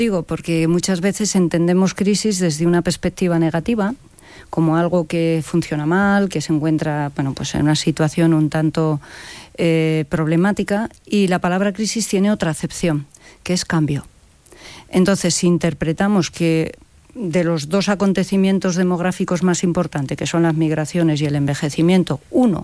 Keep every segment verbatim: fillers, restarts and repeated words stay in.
Digo, porque muchas veces entendemos crisis desde una perspectiva negativa, como algo que funciona mal, que se encuentra, bueno, pues en una situación un tanto eh, problemática, y la palabra crisis tiene otra acepción, que es cambio. Entonces, si interpretamos que de los dos acontecimientos demográficos más importantes, que son las migraciones y el envejecimiento, uno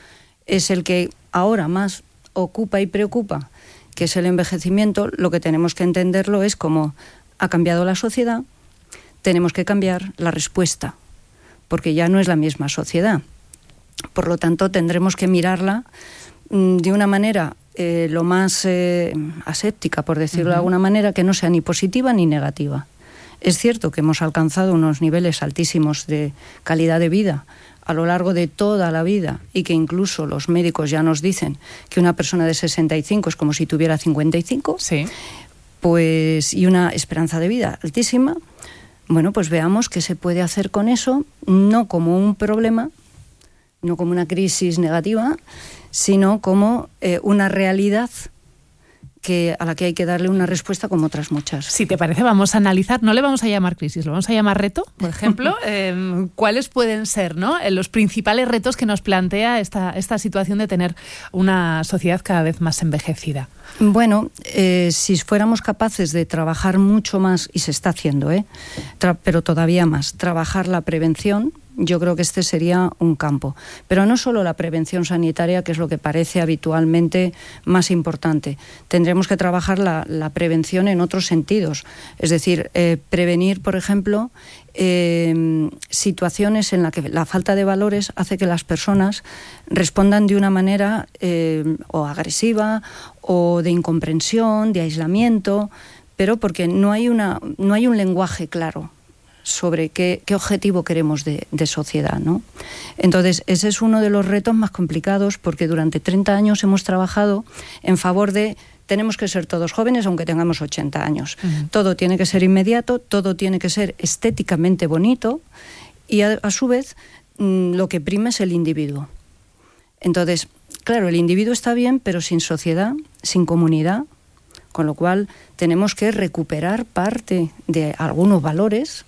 es el que ahora más ocupa y preocupa, que es el envejecimiento, lo que tenemos que entenderlo es como ha cambiado la sociedad, tenemos que cambiar la respuesta, porque ya no es la misma sociedad. Por lo tanto, tendremos que mirarla mmm, de una manera eh, lo más eh, aséptica, por decirlo uh-huh. de alguna manera, que no sea ni positiva ni negativa. Es cierto que hemos alcanzado unos niveles altísimos de calidad de vida a lo largo de toda la vida, y que incluso los médicos ya nos dicen que una persona de sesenta y cinco es como si tuviera cincuenta y cinco, sí. pues, y una esperanza de vida altísima. Bueno, pues veamos qué se puede hacer con eso, no como un problema, no como una crisis negativa, sino como eh, una realidad que, a la que hay que darle una respuesta como otras muchas. Si te parece, vamos a analizar, no le vamos a llamar crisis, lo vamos a llamar reto, por ejemplo. eh, ¿Cuáles pueden ser, ¿no?, los principales retos que nos plantea esta, esta situación de tener una sociedad cada vez más envejecida? Bueno, eh, si fuéramos capaces de trabajar mucho más, y se está haciendo, ¿eh? Tra- pero todavía más, trabajar la prevención, yo creo que este sería un campo. Pero no solo la prevención sanitaria, que es lo que parece habitualmente más importante. Tendremos que trabajar la, la prevención en otros sentidos. Es decir, eh, prevenir, por ejemplo, eh, situaciones en las que la falta de valores hace que las personas respondan de una manera eh, o agresiva o de incomprensión, de aislamiento, pero porque no hay, una, no hay un lenguaje claro sobre qué, qué objetivo queremos de, de sociedad, ¿no? Entonces, ese es uno de los retos más complicados, porque durante treinta años hemos trabajado en favor de tenemos que ser todos jóvenes aunque tengamos ochenta años. Uh-huh. Todo tiene que ser inmediato, todo tiene que ser estéticamente bonito, y a, a su vez mmm, lo que prima es el individuo. Entonces, claro, el individuo está bien, pero sin sociedad, sin comunidad, con lo cual tenemos que recuperar parte de algunos valores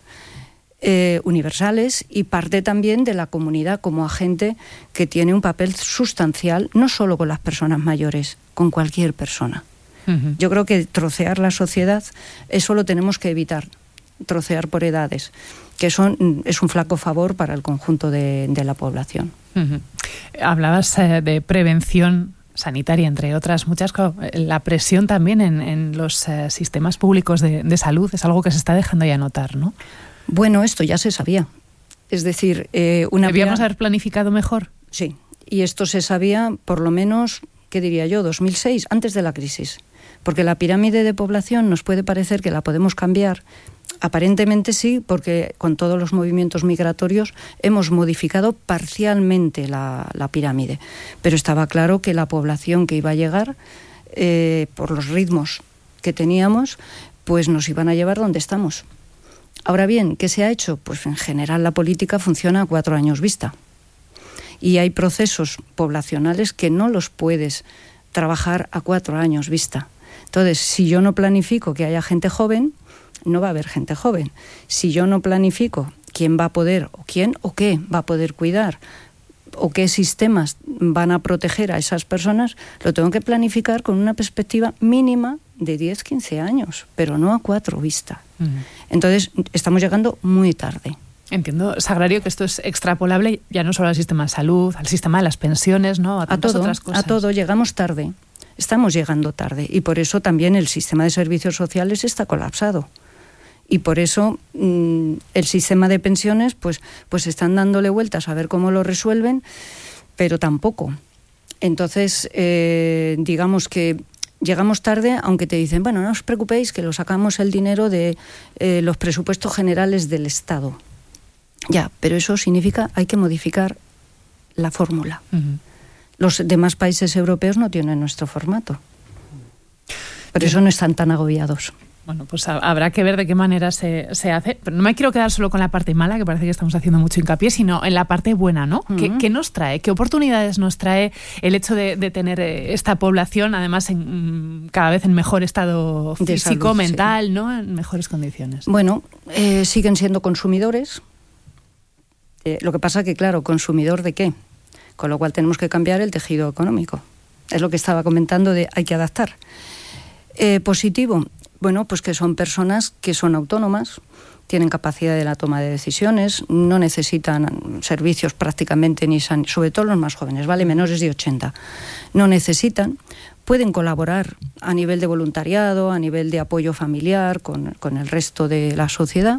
Eh, universales y parte también de la comunidad como agente que tiene un papel sustancial, no solo con las personas mayores, con cualquier persona. Uh-huh. Yo creo que trocear la sociedad, eso lo tenemos que evitar, trocear por edades, que eso es un flaco favor para el conjunto de, de la población. Uh-huh. Hablabas eh, de prevención sanitaria, entre otras muchas. La presión también en, en los eh, sistemas públicos de, de salud es algo que se está dejando ya notar, ¿no? Bueno, esto ya se sabía. Es decir, eh, una ¿Debíamos pira... haber planificado mejor? Sí, y esto se sabía por lo menos, ¿qué diría yo?, dos mil seis, antes de la crisis. Porque la pirámide de población nos puede parecer que la podemos cambiar. Aparentemente sí, porque con todos los movimientos migratorios hemos modificado parcialmente la, la pirámide. Pero estaba claro que la población que iba a llegar, eh, por los ritmos que teníamos, pues nos iban a llevar donde estamos. Ahora bien, ¿qué se ha hecho? Pues en general la política funciona a cuatro años vista. Y hay procesos poblacionales que no los puedes trabajar a cuatro años vista. Entonces, si yo no planifico que haya gente joven, no va a haber gente joven. Si yo no planifico quién va a poder, o quién o qué va a poder cuidar, o qué sistemas van a proteger a esas personas, lo tengo que planificar con una perspectiva mínima de diez, quince años, pero no a cuatro vista. Uh-huh. Entonces, estamos llegando muy tarde. Entiendo, Sagrario, que esto es extrapolable ya no solo al sistema de salud, al sistema de las pensiones, ¿no?, a tantas a todo, otras cosas. A todo, llegamos tarde. Estamos llegando tarde. Y por eso también el sistema de servicios sociales está colapsado. Y por eso mmm, el sistema de pensiones, pues, pues están dándole vueltas a ver cómo lo resuelven, pero tampoco. Entonces, eh, digamos que llegamos tarde, aunque te dicen, bueno, no os preocupéis que lo sacamos el dinero de eh, los presupuestos generales del Estado. Ya, pero eso significa hay que modificar la fórmula. Uh-huh. Los demás países europeos no tienen nuestro formato. Por eso no están tan agobiados. Bueno, pues habrá que ver de qué manera se, se hace. Pero no me quiero quedar solo con la parte mala, que parece que estamos haciendo mucho hincapié, sino en la parte buena, ¿no? Uh-huh. ¿Qué, ¿Qué nos trae? ¿Qué oportunidades nos trae el hecho de, de tener esta población, además, en, cada vez en mejor estado físico, salud, mental, sí. ¿no? En mejores condiciones. Bueno, eh, siguen siendo consumidores. Eh, lo que pasa que, claro, ¿consumidor de qué? Con lo cual tenemos que cambiar el tejido económico. Es lo que estaba comentando de hay que adaptar. Eh, positivo. Bueno, pues que son personas que son autónomas, tienen capacidad de la toma de decisiones, no necesitan servicios prácticamente, ni san... sobre todo los más jóvenes, ¿vale? Menores de ochenta. No necesitan, pueden colaborar a nivel de voluntariado, a nivel de apoyo familiar con, con el resto de la sociedad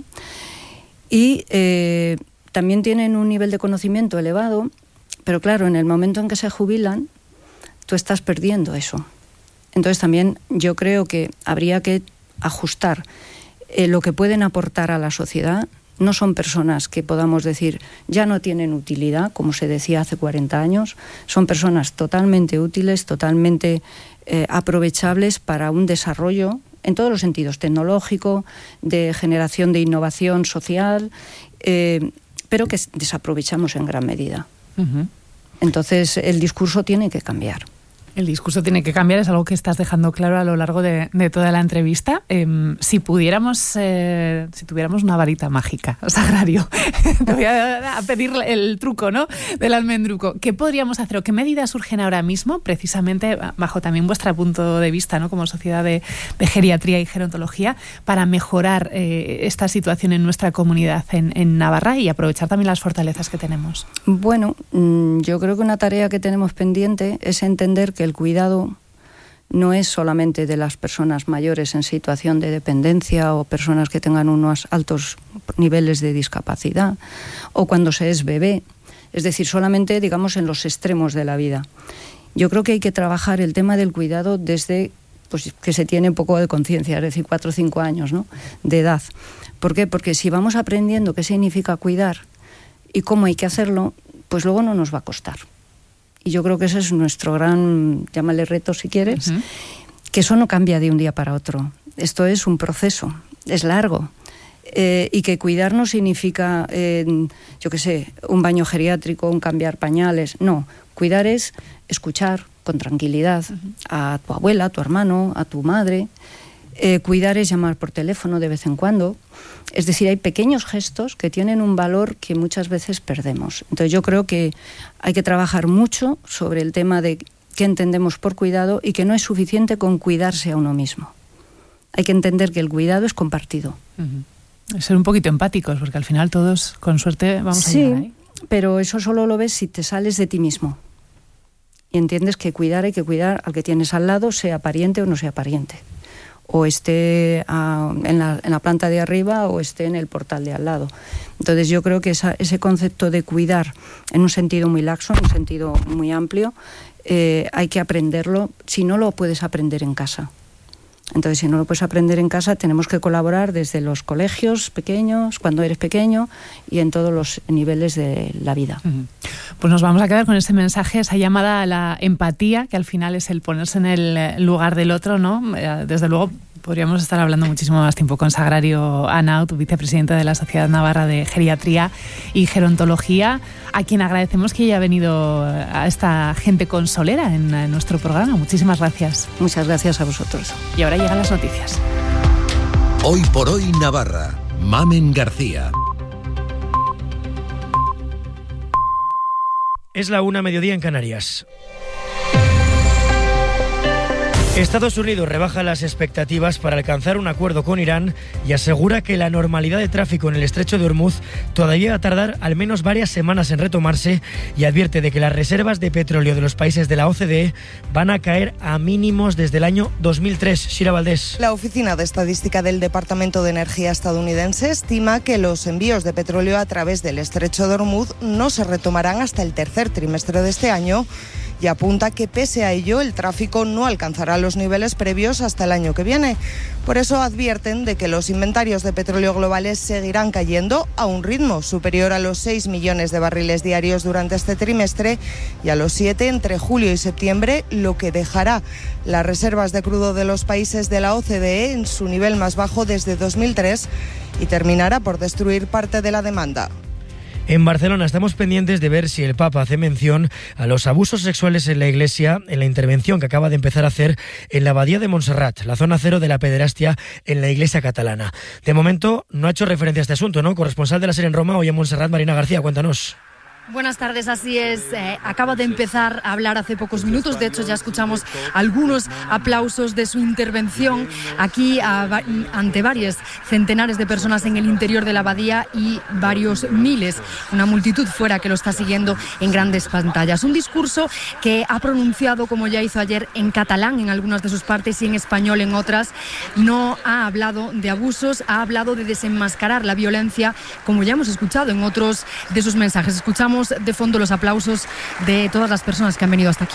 y eh, también tienen un nivel de conocimiento elevado, pero claro, en el momento en que se jubilan, tú estás perdiendo eso. Entonces también yo creo que habría que ajustar eh, lo que pueden aportar a la sociedad. No son personas que podamos decir ya no tienen utilidad, como se decía hace cuarenta años. Son personas totalmente útiles, totalmente eh, aprovechables para un desarrollo en todos los sentidos, tecnológico, de generación de innovación social, eh, pero que desaprovechamos en gran medida. Uh-huh. Entonces el discurso tiene que cambiar. El discurso tiene que cambiar, es algo que estás dejando claro a lo largo de, de toda la entrevista. Eh, si pudiéramos, eh, si tuviéramos una varita mágica, Sagrario, te voy a, a pedir el truco, ¿no? Del almendruco. ¿Qué podríamos hacer o qué medidas surgen ahora mismo, precisamente bajo también vuestro punto de vista, ¿no? Como sociedad de, de geriatría y gerontología, para mejorar eh, esta situación en nuestra comunidad en, en Navarra y aprovechar también las fortalezas que tenemos? Bueno, yo creo que una tarea que tenemos pendiente es entender que el cuidado no es solamente de las personas mayores en situación de dependencia o personas que tengan unos altos niveles de discapacidad o cuando se es bebé, es decir, solamente, digamos, en los extremos de la vida. Yo creo que hay que trabajar el tema del cuidado desde pues, que se tiene un poco de conciencia, es decir, cuatro o cinco años, ¿no?, de edad. ¿Por qué? Porque si vamos aprendiendo qué significa cuidar y cómo hay que hacerlo, pues luego no nos va a costar. Y yo creo que ese es nuestro gran, llámale reto si quieres, uh-huh. que eso no cambia de un día para otro. Esto es un proceso, es largo. Eh, y que cuidar no significa, eh, yo qué sé, un baño geriátrico, un cambiar pañales. No, cuidar es escuchar con tranquilidad uh-huh. a tu abuela, a tu hermano, a tu madre. Eh, cuidar es llamar por teléfono de vez en cuando. Es decir, hay pequeños gestos que tienen un valor que muchas veces perdemos. Entonces yo creo que hay que trabajar mucho sobre el tema de qué entendemos por cuidado y que no es suficiente con cuidarse a uno mismo. Hay que entender que el cuidado es compartido. Uh-huh. Ser un poquito empáticos, porque al final todos, con suerte, vamos sí, a llegar ahí. Pero eso solo lo ves si te sales de ti mismo. Y entiendes que cuidar hay que cuidar al que tienes al lado, sea pariente o no sea pariente. O esté a, en, la, en la planta de arriba o esté en el portal de al lado. Entonces yo creo que esa, ese concepto de cuidar en un sentido muy laxo, en un sentido muy amplio, eh, hay que aprenderlo, si no lo puedes aprender en casa. Entonces si no lo puedes aprender en casa, tenemos que colaborar desde los colegios pequeños, cuando eres pequeño, y en todos los niveles de la vida. Uh-huh. Pues nos vamos a quedar con ese mensaje, esa llamada a la empatía, que al final es el ponerse en el lugar del otro, ¿no? Desde luego podríamos estar hablando muchísimo más tiempo con Sagrario Anaut, vicepresidenta de la Sociedad Navarra de Geriatría y Gerontología, a quien agradecemos que haya venido a esta gente consolera en, en nuestro programa. Muchísimas gracias. Muchas gracias a vosotros. Y ahora llegan las noticias. Hoy por hoy Navarra. Mamen García. Es la una, mediodía en Canarias. Estados Unidos rebaja las expectativas para alcanzar un acuerdo con Irán y asegura que la normalidad de tráfico en el estrecho de Hormuz todavía va a tardar al menos varias semanas en retomarse y advierte de que las reservas de petróleo de los países de la O C D E van a caer a mínimos desde el año dos mil tres. Shira Valdés. La Oficina de Estadística del Departamento de Energía estadounidense estima que los envíos de petróleo a través del estrecho de Hormuz no se retomarán hasta el tercer trimestre de este año, y apunta que pese a ello el tráfico no alcanzará los niveles previos hasta el año que viene. Por eso advierten de que los inventarios de petróleo globales seguirán cayendo a un ritmo superior a los seis millones de barriles diarios durante este trimestre y a los siete entre julio y septiembre, lo que dejará las reservas de crudo de los países de la O C D E en su nivel más bajo desde dos mil tres y terminará por destruir parte de la demanda. En Barcelona estamos pendientes de ver si el Papa hace mención a los abusos sexuales en la Iglesia en la intervención que acaba de empezar a hacer en la Abadía de Montserrat, la zona cero de la pederastia en la Iglesia catalana. De momento no ha hecho referencia a este asunto, ¿no? Corresponsal de la SER en Roma, hoy en Montserrat, Marina García, cuéntanos. Buenas tardes, así es. Eh, acaba de empezar a hablar hace pocos minutos. De hecho, ya escuchamos algunos aplausos de su intervención aquí a, ante varios centenares de personas en el interior de la abadía y varios miles, una multitud fuera que lo está siguiendo en grandes pantallas. Un discurso que ha pronunciado, como ya hizo ayer, en catalán en algunas de sus partes y en español en otras. No ha hablado de abusos, ha hablado de desenmascarar la violencia, como ya hemos escuchado en otros de sus mensajes. Escuchamos de fondo los aplausos de todas las personas que han venido hasta aquí.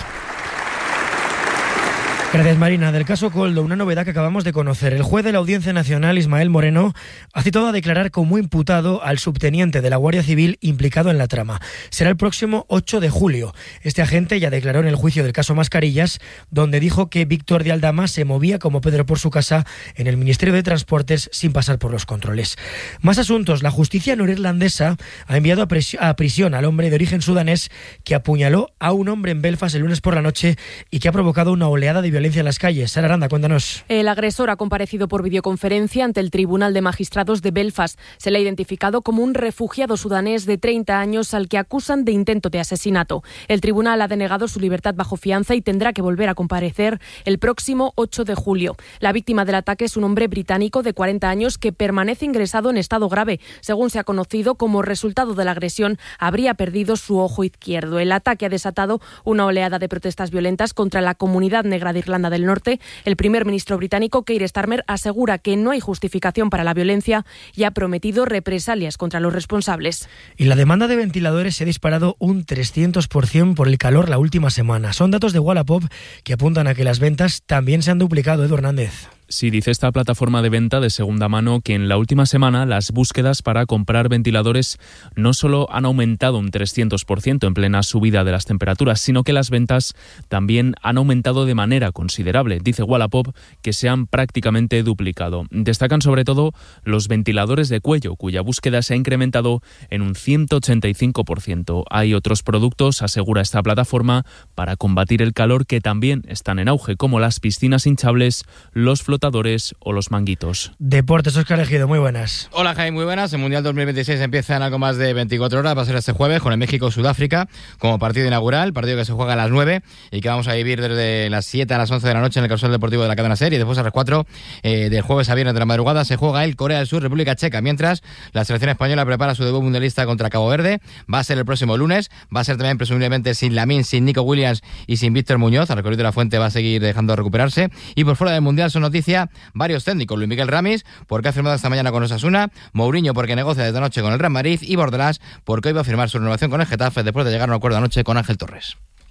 Gracias, Marina. Del caso Koldo, una novedad que acabamos de conocer. El juez de la Audiencia Nacional, Ismael Moreno, ha citado a declarar como imputado al subteniente de la Guardia Civil implicado en la trama. Será el próximo ocho de julio. Este agente ya declaró en el juicio del caso Mascarillas, donde dijo que Víctor de Aldama se movía como Pedro por su casa en el Ministerio de Transportes sin pasar por los controles. Más asuntos. La justicia norirlandesa ha enviado a, pres- a prisión al hombre de origen sudanés que apuñaló a un hombre en Belfast el lunes por la noche y que ha provocado una oleada de violencia en las calles. Sara Aranda, cuéntanos. El agresor ha comparecido por videoconferencia ante el Tribunal de Magistrados de Belfast. Se le ha identificado como un refugiado sudanés de treinta años al que acusan de intento de asesinato. El tribunal ha denegado su libertad bajo fianza y tendrá que volver a comparecer el próximo ocho de julio. La víctima del ataque es un hombre británico de cuarenta años que permanece ingresado en estado grave. Según se ha conocido, como resultado de la agresión, habría perdido su ojo izquierdo. El ataque ha desatado una oleada de protestas violentas contra la comunidad negra de Irlanda del Norte. El primer ministro británico, Keir Starmer, asegura que no hay justificación para la violencia y ha prometido represalias contra los responsables. Y la demanda de ventiladores se ha disparado un trescientos por ciento por el calor la última semana. Son datos de Wallapop que apuntan a que las ventas también se han duplicado. Edu Hernández. Sí, dice esta plataforma de venta de segunda mano que en la última semana las búsquedas para comprar ventiladores no solo han aumentado un trescientos por ciento en plena subida de las temperaturas, sino que las ventas también han aumentado de manera considerable. Dice Wallapop que se han prácticamente duplicado. Destacan sobre todo los ventiladores de cuello, cuya búsqueda se ha incrementado en un ciento ochenta y cinco por ciento. Hay otros productos, asegura esta plataforma, para combatir el calor que también están en auge, como las piscinas hinchables, los flotadores o los manguitos. Deportes, Óscar Ejido, muy buenas. Hola, Jaime, muy buenas. El Mundial dos mil veintiséis empieza en algo más de veinticuatro horas. Va a ser este jueves con el México-Sudáfrica como partido inaugural, partido que se juega a las nueve y que vamos a vivir desde las siete a las once de la noche en el Causal Deportivo de la cadena SER, y después a las cuatro eh, del jueves a viernes de la madrugada se juega el Corea del Sur, República Checa, mientras la selección española prepara su debut mundialista contra Cabo Verde. Va a ser el próximo lunes, va a ser también presumiblemente sin Lamine, sin Nico Williams y sin Víctor Muñoz. El recorrido de la Fuente va a seguir dejando de recuperarse. Y por fuera del Mundial son noticia varios técnicos: Luis Miguel Ramis, porque ha firmado esta mañana con Osasuna; Mourinho, porque negocia desde anoche con el Real Madrid; y Bordalás, porque hoy va a firmar su renovación con el Getafe después de llegar a un acuerdo anoche con Ángel Torres.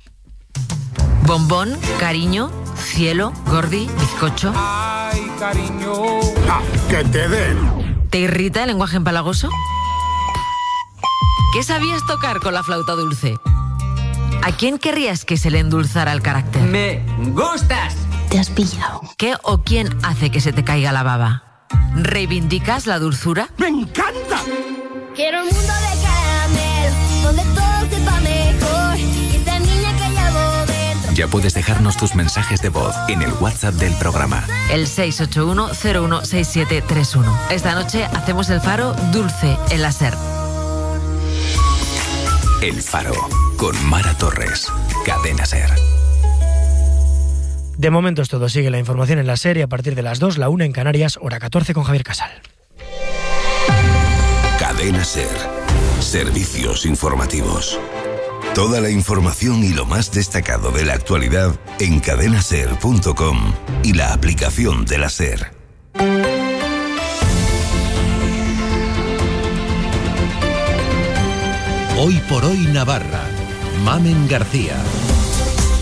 Bombón, cariño, cielo, gordi, bizcocho. Ay, cariño. Ah, que te den. ¿Te irrita el lenguaje empalagoso? ¿Qué sabías tocar con la flauta dulce? ¿A quién querrías que se le endulzara el carácter? ¡Me gustas! Te has pillado. ¿Qué o quién hace que se te caiga la baba? ¿Reivindicas la dulzura? ¡Me encanta! Quiero un mundo de caramelo, donde todo sepa mejor, y esa niña que llevo dentro. Ya puedes dejarnos tus mensajes de voz en el WhatsApp del programa. El seis ocho uno cero uno seis siete tres uno. Esta noche hacemos el Faro dulce en la SER. El Faro, con Mara Torres, Cadena SER. De momento es todo. Sigue la información en la serie a partir de las dos, la una en Canarias, hora catorce con Javier Casal. Cadena SER. Servicios informativos. Toda la información y lo más destacado de la actualidad en cadena ser punto com y la aplicación de la SER. Hoy por hoy Navarra. Mamen García.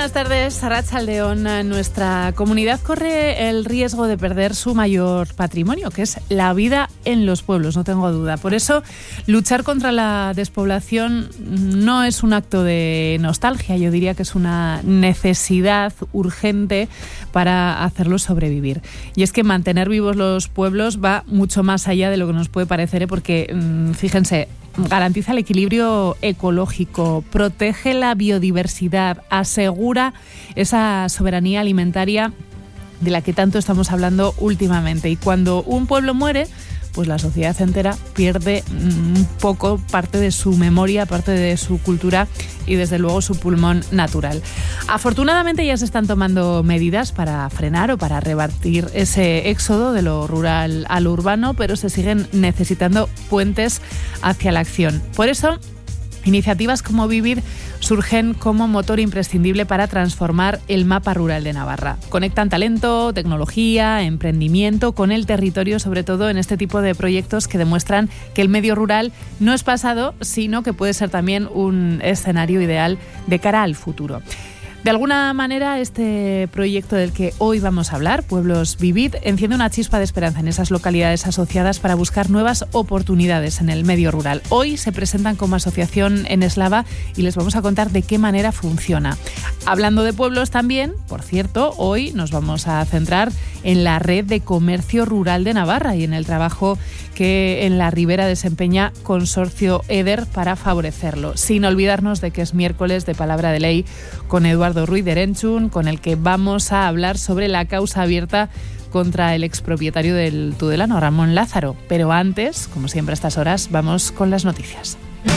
buenas tardes. Arratsaldeon. Nuestra comunidad corre el riesgo de perder su mayor patrimonio, que es la vida en los pueblos, no tengo duda. Por eso, luchar contra la despoblación no es un acto de nostalgia, yo diría que es una necesidad urgente para hacerlos sobrevivir. Y es que mantener vivos los pueblos va mucho más allá de lo que nos puede parecer, ¿eh? Porque, fíjense, garantiza el equilibrio ecológico, protege la biodiversidad, asegura esa soberanía alimentaria de la que tanto estamos hablando últimamente. Y cuando un pueblo muere, pues la sociedad entera pierde un poco parte de su memoria, parte de su cultura y desde luego su pulmón natural. Afortunadamente ya se están tomando medidas para frenar o para revertir ese éxodo de lo rural a lo urbano, pero se siguen necesitando puentes hacia la acción. Por eso, iniciativas como Vivir surgen como motor imprescindible para transformar el mapa rural de Navarra. Conectan talento, tecnología, emprendimiento con el territorio, sobre todo en este tipo de proyectos que demuestran que el medio rural no es pasado, sino que puede ser también un escenario ideal de cara al futuro. De alguna manera, este proyecto del que hoy vamos a hablar, Pueblos Vivid, enciende una chispa de esperanza en esas localidades asociadas para buscar nuevas oportunidades en el medio rural. Hoy se presentan como asociación en Eslava y les vamos a contar de qué manera funciona. Hablando de pueblos también, por cierto, hoy nos vamos a centrar en la Red de Comercio Rural de Navarra y en el trabajo que en la Ribera desempeña Consorcio EDER para favorecerlo. Sin olvidarnos de que es miércoles de Palabra de Ley con Eduardo Ruiz de Erenchun, con el que vamos a hablar sobre la causa abierta contra el expropietario del Tudelano, Ramón Lázaro. Pero antes, como siempre a estas horas, vamos con las noticias.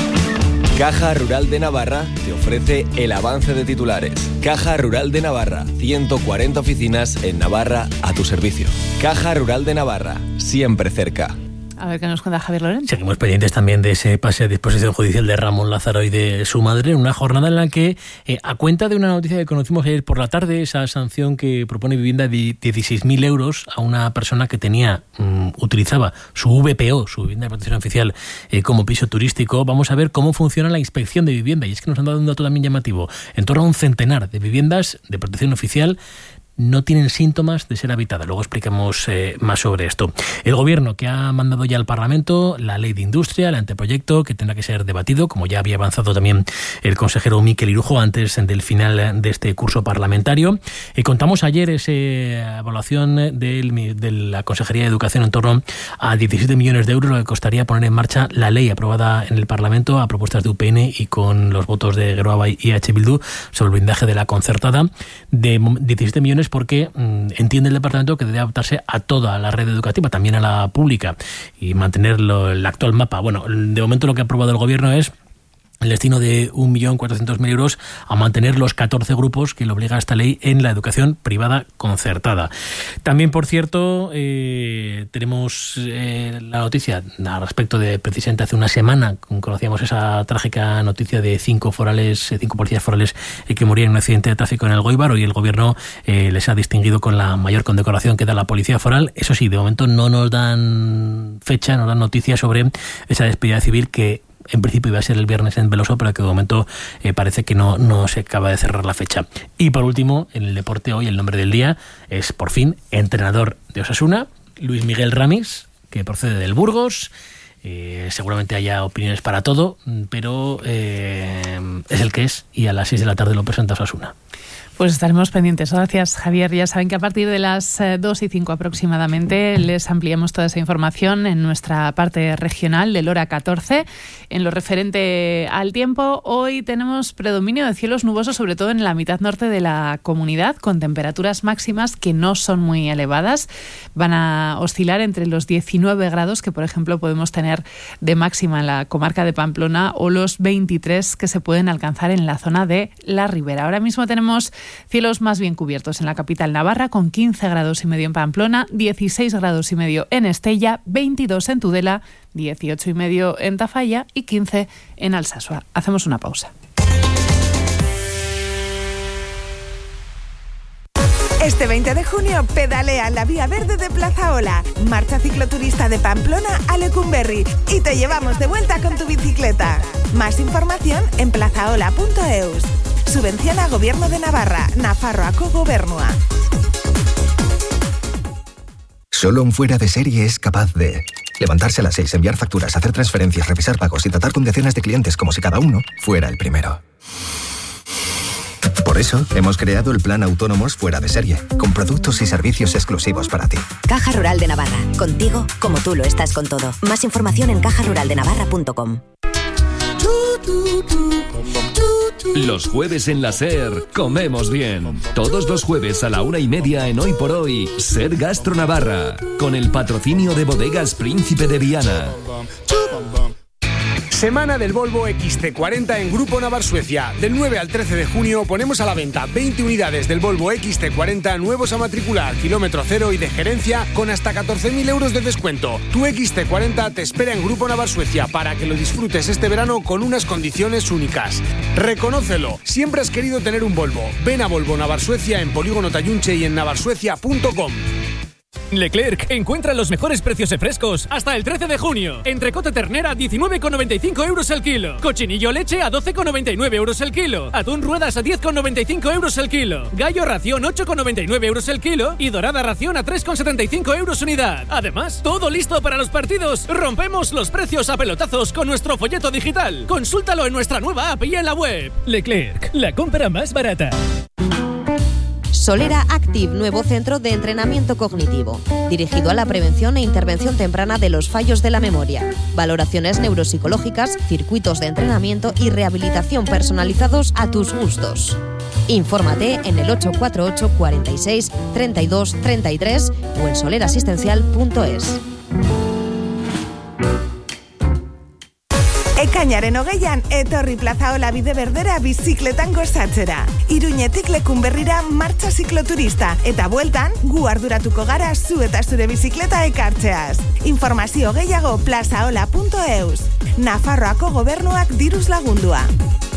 Caja Rural de Navarra te ofrece el avance de titulares. Caja Rural de Navarra, ciento cuarenta oficinas en Navarra a tu servicio. Caja Rural de Navarra, siempre cerca. A ver qué nos cuenta Javier Lorenzo. Seguimos pendientes también de ese pase a disposición judicial de Ramón Lázaro y de su madre, en una jornada en la que, eh, a cuenta de una noticia que conocimos ayer por la tarde, esa sanción que propone Vivienda de dieciséis mil euros a una persona que tenía, um, utilizaba su V P O, su vivienda de protección oficial, eh, como piso turístico, vamos a ver cómo funciona la inspección de vivienda. Y es que nos han dado un dato también llamativo. En torno a un centenar de viviendas de protección oficial no tienen síntomas de ser habitada. Luego explicamos eh, más sobre esto. El Gobierno, que ha mandado ya al Parlamento la Ley de Industria, el anteproyecto que tendrá que ser debatido, como ya había avanzado también el consejero Miquel Irujo antes del final de este curso parlamentario. Eh, contamos ayer esa evaluación del, de la Consejería de Educación en torno a diecisiete millones de euros, lo que costaría poner en marcha la ley aprobada en el Parlamento a propuestas de U P N y con los votos de Geroa y H. Bildu sobre el blindaje de la concertada, de diecisiete millones porque mmm, entiende el departamento que debe adaptarse a toda la red educativa, también a la pública, y mantener lo, el actual mapa. Bueno, de momento lo que ha aprobado el Gobierno es el destino de un millón cuatrocientos mil euros a mantener los catorce grupos que le obliga esta ley en la educación privada concertada. También, por cierto, eh, tenemos eh, la noticia al respecto de, precisamente hace una semana, conocíamos esa trágica noticia de cinco forales, cinco policías forales eh, que morían en un accidente de tráfico en el Goibaro, y el Gobierno eh, les ha distinguido con la mayor condecoración que da la Policía Foral. Eso sí, de momento no nos dan fecha, no dan noticias sobre esa despedida civil que en principio iba a ser el viernes en Beloso, pero que de momento eh, parece que no, no se acaba de cerrar la fecha. Y por último, en el deporte hoy el nombre del día es, por fin, entrenador de Osasuna, Luis Miguel Ramis, que procede del Burgos. Eh, seguramente haya opiniones para todo, pero eh, es el que es, y a las seis de la tarde lo presenta Osasuna. Pues estaremos pendientes. Gracias, Javier. Ya saben que a partir de las dos y cinco aproximadamente les ampliamos toda esa información en nuestra parte regional del hora catorce. En lo referente al tiempo, hoy tenemos predominio de cielos nubosos, sobre todo en la mitad norte de la comunidad, con temperaturas máximas que no son muy elevadas. Van a oscilar entre los diecinueve grados que, por ejemplo, podemos tener de máxima en la comarca de Pamplona, o los veintitrés que se pueden alcanzar en la zona de la Ribera. Ahora mismo tenemos cielos más bien cubiertos en la capital Navarra, con quince grados y medio en Pamplona, dieciséis grados y medio en Estella, veintidós en Tudela, dieciocho y medio en Tafalla y quince en Alsasua. Hacemos una pausa. Este veinte de junio pedalea la Vía Verde de Plaza Ola, marcha cicloturista de Pamplona a Lecumberri, y te llevamos de vuelta con tu bicicleta. Más información en plazaola punto eus. Subvenciona Gobierno de Navarra, Nafarroako Gobernua. Solo un fuera de serie es capaz de levantarse a las seis, enviar facturas, hacer transferencias, revisar pagos y tratar con decenas de clientes como si cada uno fuera el primero. Por eso, hemos creado el Plan Autónomos Fuera de Serie, con productos y servicios exclusivos para ti. Caja Rural de Navarra. Contigo, como tú lo estás con todo. Más información en caja rural de navarra punto com. Los jueves en la SER comemos bien. Todos los jueves a la una y media en Hoy por Hoy, SER Gastro Navarra, con el patrocinio de Bodegas Príncipe de Viana. Semana del Volvo equis ce cuarenta en Grupo Navar Suecia. Del nueve al trece de junio ponemos a la venta veinte unidades del Volvo equis ce cuarenta nuevos a matricular, kilómetro cero y de gerencia con hasta catorce mil euros de descuento. Tu equis ce cuarenta te espera en Grupo Navar Suecia para que lo disfrutes este verano con unas condiciones únicas. Reconócelo, siempre has querido tener un Volvo. Ven a Volvo Navar Suecia en Polígono Tayunche y en navarsuecia punto com. Leclerc encuentra los mejores precios de frescos hasta el trece de junio. Entrecote ternera diecinueve con noventa y cinco euros el kilo. Cochinillo leche a doce con noventa y nueve euros el kilo. Atún ruedas a diez con noventa y cinco euros el kilo. Gallo ración ocho con noventa y nueve euros el kilo. Y dorada ración a tres con setenta y cinco euros unidad. Además, todo listo para los partidos. Rompemos los precios a pelotazos con nuestro folleto digital. Consúltalo en nuestra nueva app y en la web. Leclerc, la compra más barata. Solera Active, nuevo centro de entrenamiento cognitivo, dirigido a la prevención e intervención temprana de los fallos de la memoria, valoraciones neuropsicológicas, circuitos de entrenamiento y rehabilitación personalizados a tus gustos. Infórmate en el ocho cuatro ocho, cuarenta y seis, treinta y dos, treinta y tres o en solerasistencial punto es. Ekainaren hogeian, etorri plazaola bide berdera bizikletan gozatzera. Iruñetik Lekunberrira martxa zikloturista, eta bueltan, gu arduratuko gara zu eta zure bizikleta ekartzeaz. Informazio gehiago plazaola punto eus. Nafarroako Gobernuak diruz lagundua.